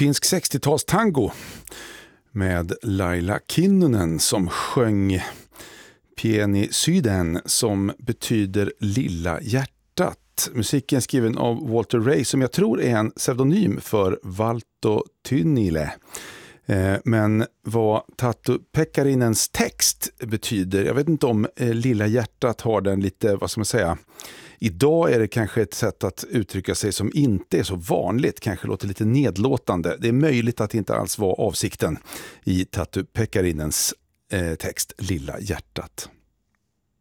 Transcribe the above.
finsk 60-talstango med Laila Kinnunen som sjöng Pieni Sydän som betyder lilla hjärtat. Musiken är skriven av Walter Ray som jag tror är en pseudonym för Valto Tynile. Men vad Tatu Pekkarinens text betyder, jag vet inte om lilla hjärtat har den lite, vad ska man säga, idag är det kanske ett sätt att uttrycka sig som inte är så vanligt, kanske låter lite nedlåtande. Det är möjligt att det inte alls var avsikten i Tatu Pekkarinens text Lilla hjärtat.